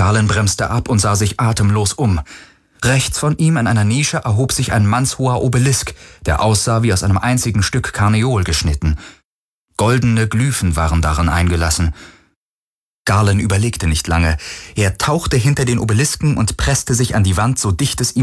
Galen bremste ab und sah sich atemlos um. Rechts von ihm in einer Nische erhob sich ein mannshoher Obelisk, der aussah wie aus einem einzigen Stück Karneol geschnitten. Goldene Glyphen waren darin eingelassen. Galen überlegte nicht lange. Er tauchte hinter den Obelisken und presste sich an die Wand, so dicht es ihm